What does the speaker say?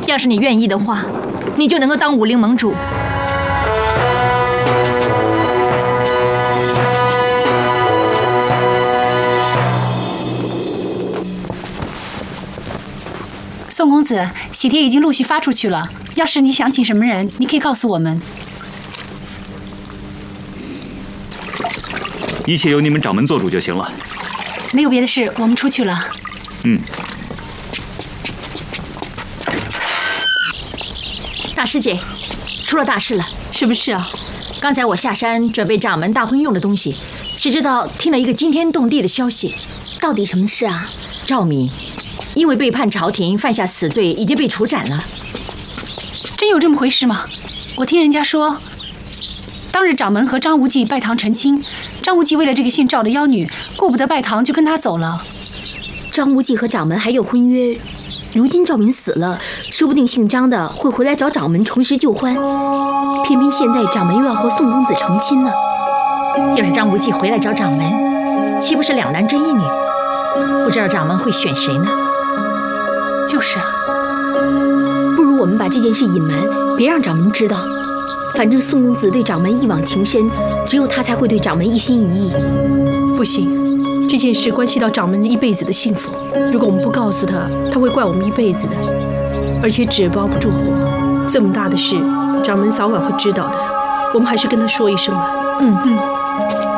要是你愿意的话，你就能够当武林盟主。 宋公子，喜帖已经陆续发出去了。要是你想请什么人，你可以告诉我们。 一切由你们掌门做主就行了。 没有别的事，我们出去了。 大师姐，出了大事了。 什么事啊？ 刚才我下山准备掌门大婚用的东西，谁知道听了一个惊天动地的消息。 到底什么事啊？ 赵敏因为背叛朝廷，犯下死罪，已经被处斩了。 真有这么回事吗？我听人家说，当日掌门和张无忌拜堂成亲，张无忌为了这个姓赵的妖女，顾不得拜堂就跟他走了。 张无忌和掌门还有婚约，如今赵敏死了，说不定姓张的会回来找掌门重拾旧欢。偏偏现在掌门又要和宋公子成亲呢。 要是张无忌回来找掌门，岂不是两男争一女？不知道掌门会选谁呢？ 就是啊。 不如我们把这件事隐瞒，别让掌门知道。反正宋公子对掌门一往情深，只有他才会对掌门一心一意。 不行，这件事关系到掌门一辈子的幸福。如果我们不告诉他，他会怪我们一辈子的。而且纸包不住火，这么大的事，掌门早晚会知道的。我们还是跟他说一声吧。